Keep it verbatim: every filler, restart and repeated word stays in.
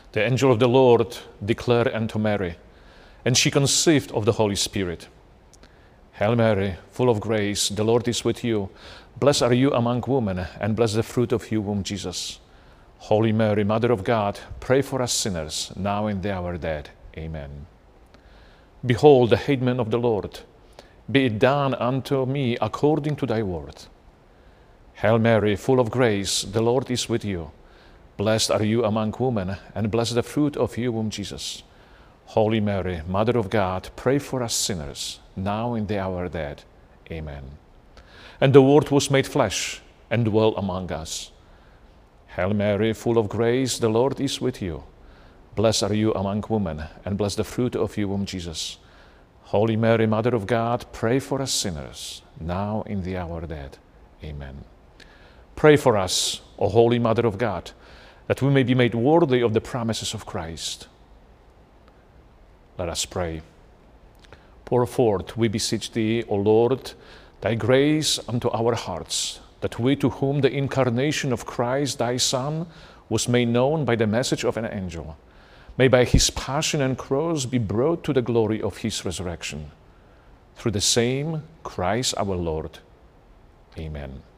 The angel of the Lord declared unto Mary, and she conceived of the Holy Spirit. Hail Mary, full of grace, the Lord is with you. Blessed are you among women, and blessed the fruit of your womb, Jesus. Holy Mary, Mother of God, pray for us sinners, now and in the hour of death. Amen. Behold, the handmaid of the Lord, be it done unto me according to thy word. Hail Mary, full of grace, the Lord is with you. Blessed are you among women, and blessed the fruit of your womb, Jesus. Holy Mary, Mother of God, pray for us sinners, now and in the hour of death. Amen. And the Word was made flesh, and dwelt among us. Hail Mary, full of grace, the Lord is with you. Blessed are you among women, and blessed the fruit of your womb, Jesus. Holy Mary, Mother of God, pray for us sinners, now in the hour of death. Amen. Pray for us, O Holy Mother of God, that we may be made worthy of the promises of Christ. Let us pray. Pour forth, we beseech thee, O Lord, thy grace unto our hearts, that we, to whom the incarnation of Christ, thy Son, was made known by the message of an angel, may by his passion and cross be brought to the glory of his resurrection. Through the same Christ our Lord. Amen.